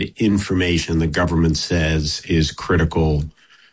the information the government says is critical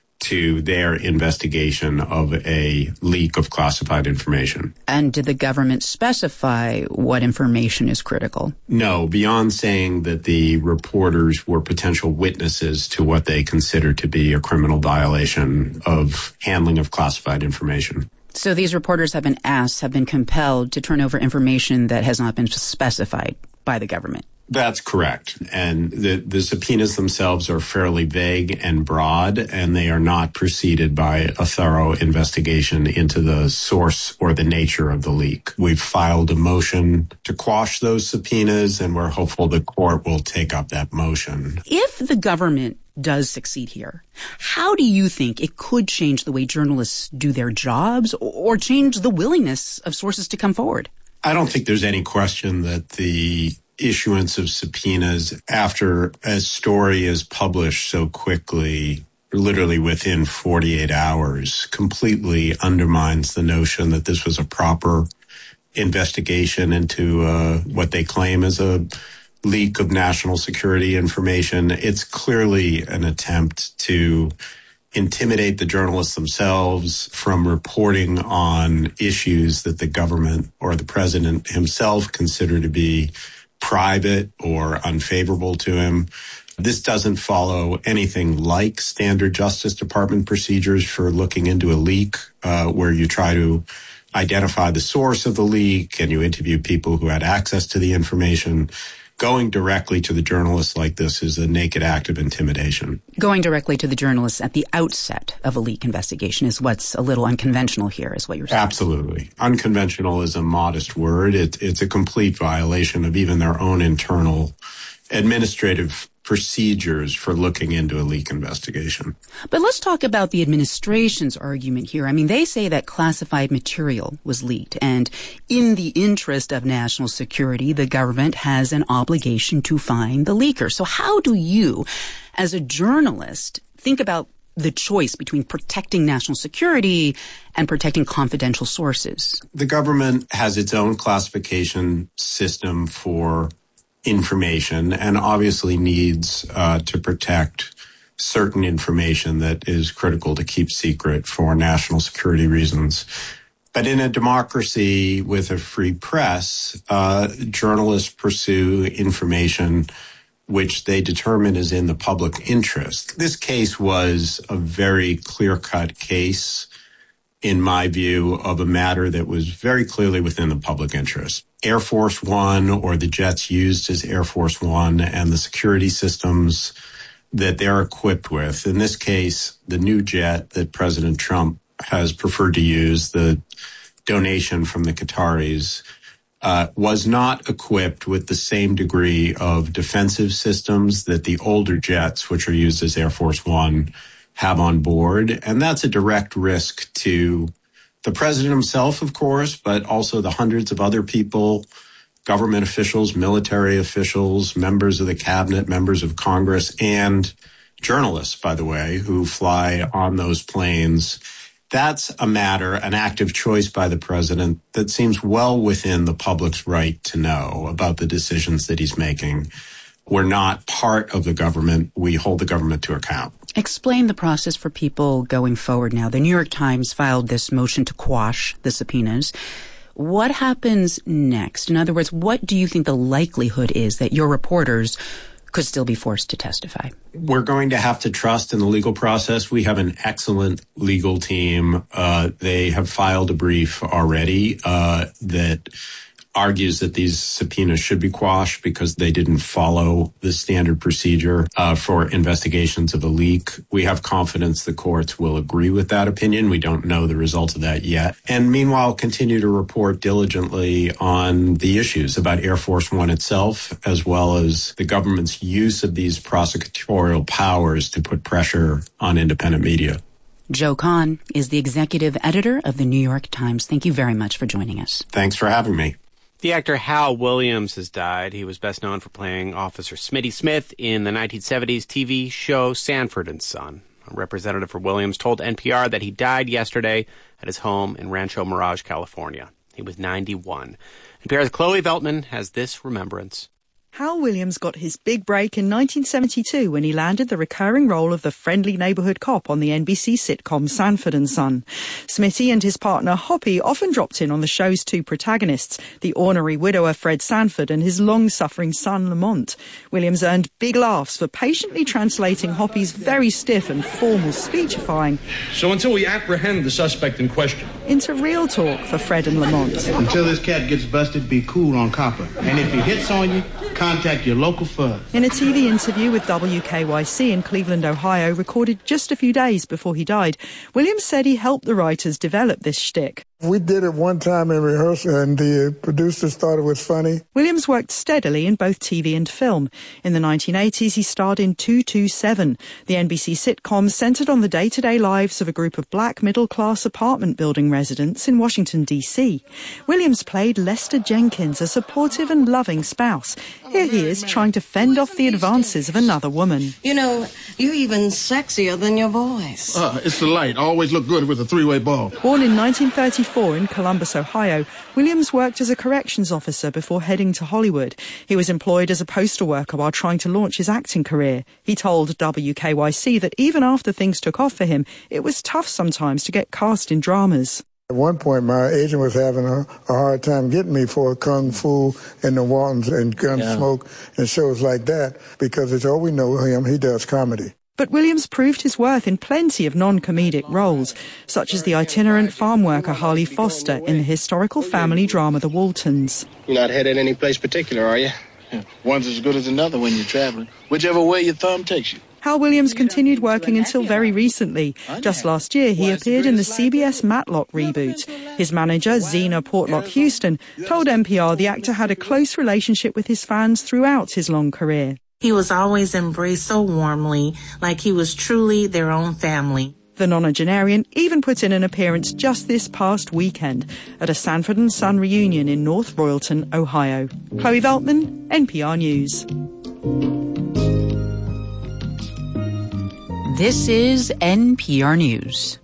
to their investigation of a leak of classified information. And did the government specify what information is critical? No, beyond saying that the reporters were potential witnesses to what they consider to be a criminal violation of handling of classified information. So these reporters have been compelled to turn over information that has not been specified by the government. That's correct. And the subpoenas themselves are fairly vague and broad, and they are not preceded by a thorough investigation into the source or the nature of the leak. We've filed a motion to quash those subpoenas, and we're hopeful the court will take up that motion. If the government does succeed here, how do you think it could change the way journalists do their jobs or change the willingness of sources to come forward? I don't think there's any question that the issuance of subpoenas after a story is published so quickly, literally within 48 hours, completely undermines the notion that this was a proper investigation into what they claim is a leak of national security information. It's clearly an attempt to intimidate the journalists themselves from reporting on issues that the government or the president himself consider to be private or unfavorable to him. This doesn't follow anything like standard Justice Department procedures for looking into a leak, where you try to identify the source of the leak and you interview people who had access to the information. Going directly to the journalists like this is a naked act of intimidation. Going directly to the journalists at the outset of a leak investigation is what's a little unconventional here, is what you're saying. Absolutely. Unconventional is a modest word. It's a complete violation of even their own internal administrative procedures for looking into a leak investigation. But let's talk about the administration's argument here. I mean, they say that classified material was leaked, and in the interest of national security, the government has an obligation to find the leaker. So how do you, as a journalist, think about the choice between protecting national security and protecting confidential sources? The government has its own classification system for information and obviously needs to protect certain information that is critical to keep secret for national security reasons. But in a democracy with a free press, journalists pursue information which they determine is in the public interest. This case was a very clear-cut case, in my view, of a matter that was very clearly within the public interest. Air Force One, or the jets used as Air Force One, and the security systems that they're equipped with. In this case, the new jet that President Trump has preferred to use, the donation from the Qataris, was not equipped with the same degree of defensive systems that the older jets, which are used as Air Force One, have on board. And that's a direct risk to the president himself, of course, but also the hundreds of other people, government officials, military officials, members of the cabinet, members of Congress, and journalists, by the way, who fly on those planes. That's a matter, an active choice by the president that seems well within the public's right to know about the decisions that he's making. We're not part of the government. We hold the government to account. Explain the process for people going forward now. The New York Times filed this motion to quash the subpoenas. What happens next? In other words, what do you think the likelihood is that your reporters could still be forced to testify? We're going to have to trust in the legal process. We have an excellent legal team. They have filed a brief already that argues that these subpoenas should be quashed because they didn't follow the standard procedure for investigations of a leak. We have confidence the courts will agree with that opinion. We don't know the results of that yet. And meanwhile, continue to report diligently on the issues about Air Force One itself, as well as the government's use of these prosecutorial powers to put pressure on independent media. Joe Kahn is the executive editor of the New York Times. Thank you very much for joining us. Thanks for having me. The actor Hal Williams has died. He was best known for playing Officer Smitty Smith in the 1970s TV show Sanford & Son. A representative for Williams told NPR that he died yesterday at his home in Rancho Mirage, California. He was 91. NPR's Chloe Veltman has this remembrance. Hal Williams got his big break in 1972 when he landed the recurring role of the friendly neighborhood cop on the NBC sitcom Sanford and Son. Smitty and his partner Hoppy often dropped in on the show's two protagonists, the ornery widower Fred Sanford and his long-suffering son Lamont. Williams earned big laughs for patiently translating Hoppy's very stiff and formal speechifying. So until we apprehend the suspect in question, into real talk for Fred and Lamont. Until this cat gets busted, be cool on copper. And if he hits on you, contact your local FUD. In a TV interview with WKYC in Cleveland, Ohio, recorded just a few days before he died, Williams said he helped the writers develop this shtick. We did it one time in rehearsal and the producers thought it was funny. Williams worked steadily in both TV and film. In the 1980s, he starred in 227. The NBC sitcom centered on the day-to-day lives of a group of black middle-class apartment building residents in Washington, D.C. Williams played Lester Jenkins, a supportive and loving spouse. Here he is trying to fend off the advances of another woman. You know, you're even sexier than your voice. It's the light. Always look good with a three-way ball. Born in 1934 in Columbus, Ohio, Williams worked as a corrections officer before heading to Hollywood. He was employed as a postal worker while trying to launch his acting career. He told WKYC that even after things took off for him, it was tough sometimes to get cast in dramas. At one point, my agent was having a hard time getting me for Kung Fu and the Waltons and Gunsmoke and shows like that because it's all we know him, he does comedy. But Williams proved his worth in plenty of non-comedic roles, such as the itinerant farm worker Harley Foster in the historical family drama The Waltons. You're not headed any place particular, are you? Yeah. One's as good as another when you're traveling, whichever way your thumb takes you. Hal Williams continued working until very recently. Just last year, he appeared in the CBS Matlock reboot. His manager, Zena Portlock Houston, told NPR the actor had a close relationship with his fans throughout his long career. He was always embraced so warmly, like he was truly their own family. The nonagenarian even put in an appearance just this past weekend at a Sanford and Son reunion in North Royalton, Ohio. Chloe Veltman, NPR News. This is NPR News.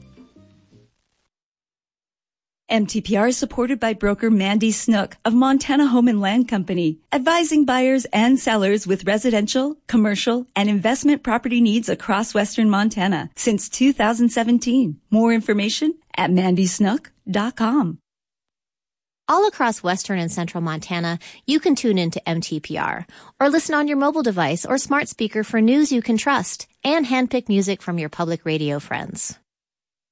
MTPR is supported by broker Mandy Snook of Montana Home and Land Company, advising buyers and sellers with residential, commercial, and investment property needs across western Montana since 2017. More information at mandysnook.com. All across western and central Montana, you can tune into MTPR or listen on your mobile device or smart speaker for news you can trust and handpick music from your public radio friends.